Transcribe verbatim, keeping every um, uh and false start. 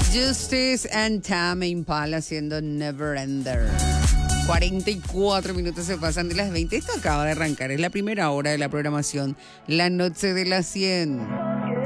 Justice and Tame Impala haciendo Never Ender. cuarenta y cuatro minutos se pasan de las veinte. Esto acaba de arrancar. Es la primera hora de la programación. La noche de las cien.